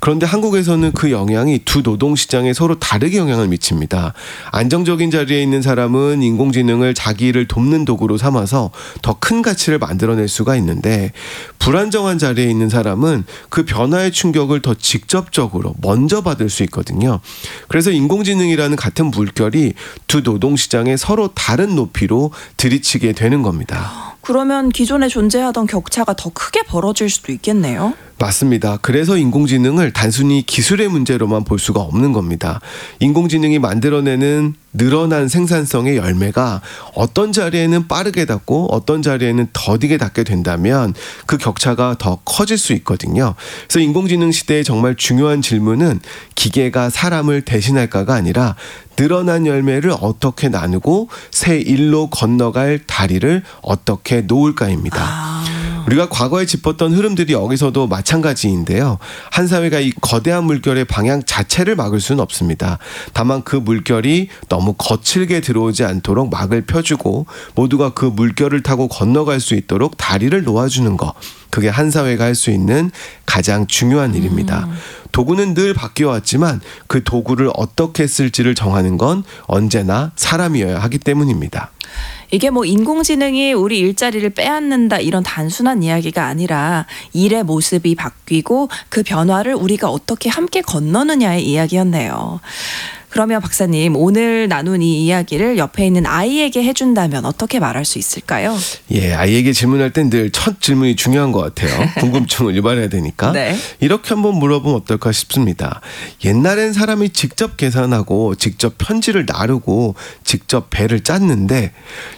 그런데 한국에서는 그 영향이 두 노동시장에 서로 다르게 영향을 미칩니다. 안정적인 자리에 있는 사람은 인공지능을 자기 일을 돕는 도구로 삼아서 더 큰 가치를 만들어낼 수가 있는데, 불안정한 자리에 있는 사람은 그 변화의 충격을 더 직접적으로 먼저 받을 수 있거든요. 그래서 인공지능이라는 같은 물결이 두 노동시장에 서로 다른 높이로 들이치게 되는 겁니다. 그러면 기존에 존재하던 격차가 더 크게 벌어질 수도 있겠네요. 맞습니다. 그래서 인공지능을 단순히 기술의 문제로만 볼 수가 없는 겁니다. 인공지능이 만들어내는 늘어난 생산성의 열매가 어떤 자리에는 빠르게 닿고 어떤 자리에는 더디게 닿게 된다면 그 격차가 더 커질 수 있거든요. 그래서 인공지능 시대의 정말 중요한 질문은 기계가 사람을 대신할까가 아니라 늘어난 열매를 어떻게 나누고 새 일로 건너갈 다리를 어떻게 놓을까입니다. 우리가 과거에 짚었던 흐름들이 여기서도 마찬가지인데요. 한 사회가 이 거대한 물결의 방향 자체를 막을 수는 없습니다. 다만 그 물결이 너무 거칠게 들어오지 않도록 막을 펴주고 모두가 그 물결을 타고 건너갈 수 있도록 다리를 놓아주는 것, 그게 한 사회가 할 수 있는 가장 중요한 일입니다. 도구는 늘 바뀌어왔지만 그 도구를 어떻게 쓸지를 정하는 건 언제나 사람이어야 하기 때문입니다. 이게 뭐 인공지능이 우리 일자리를 빼앗는다 이런 단순한 이야기가 아니라 일의 모습이 바뀌고 그 변화를 우리가 어떻게 함께 건너느냐의 이야기였네요. 그러면 박사님, 오늘 나눈 이 이야기를 옆에 있는 아이에게 해준다면 어떻게 말할 수 있을까요? 예, 아이에게 질문할 땐 늘 첫 질문이 중요한 것 같아요. 궁금증을 유발해야 되니까. 네. 이렇게 한번 물어보면 어떨까 싶습니다. 옛날엔 사람이 직접 계산하고 직접 편지를 나르고 직접 배를 짰는데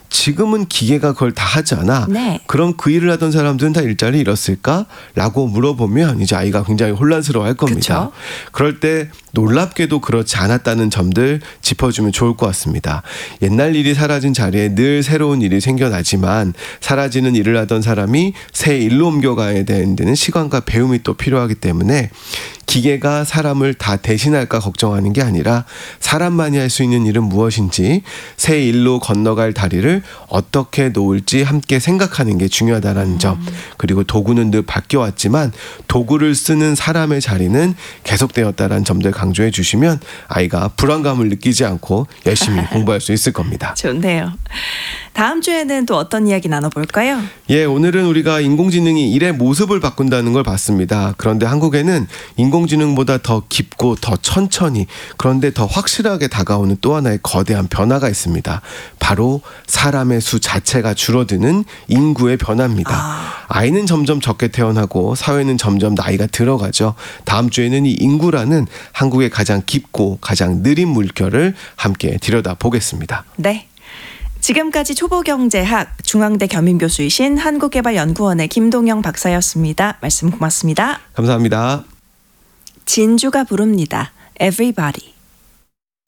지금은 기계가 그걸 다 하잖아. 네. 그럼 그 일을 하던 사람들은 다 일자리 잃었을까? 라고 물어보면 이제 아이가 굉장히 혼란스러워할 겁니다. 그쵸? 그럴 때 놀랍게도 그렇지 않았다는 점들 짚어주면 좋을 것 같습니다. 옛날 일이 사라진 자리에 늘 새로운 일이 생겨나지만 사라지는 일을 하던 사람이 새 일로 옮겨가야 되는 데는 시간과 배움이 또 필요하기 때문에 기계가 사람을 다 대신할까 걱정하는 게 아니라 사람만이 할 수 있는 일은 무엇인지, 새 일로 건너갈 다리를 어떻게 놓을지 함께 생각하는 게 중요하다는 점, 그리고 도구는 늘 바뀌어왔지만 도구를 쓰는 사람의 자리는 계속되었다는 점들 강조해 주시면 아이가 불안감을 느끼지 않고 열심히 공부할 수 있을 겁니다. 좋네요. 다음 주에는 또 어떤 이야기 나눠볼까요? 예, 오늘은 우리가 인공지능이 일의 모습을 바꾼다는 걸 봤습니다. 그런데 한국에는 인공지능보다 더 깊고 더 천천히, 그런데 더 확실하게 다가오는 또 하나의 거대한 변화가 있습니다. 바로 사람의 수 자체가 줄어드는 인구의 변화입니다. 아이는 점점 적게 태어나고 사회는 점점 나이가 들어가죠. 다음 주에는 이 인구라는 한국의 가장 깊고 가장 느린 물결을 함께 들여다보겠습니다. 네. 지금까지 초보경제학 중앙대 겸임교수이신 한국개발연구원의 김동영 박사였습니다. 말씀 고맙습니다. 감사합니다. 진주가 부릅니다. Everybody.